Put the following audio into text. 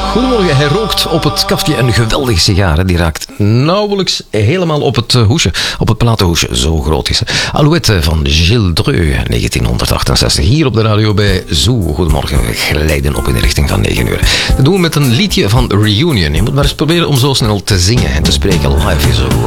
Goedemorgen, hij rookt op het kaftje een geweldige sigaar. Hè. Die raakt nauwelijks helemaal op het hoesje, op het platenhoesje. Zo groot is het. Alouette van Gilles Dreux, 1968. Hier op de radio bij Zoo. Goedemorgen, we glijden op in de richting van 9 uur. Dat doen we met een liedje van Reunion. Je moet maar eens proberen om zo snel te zingen en te spreken. Life is a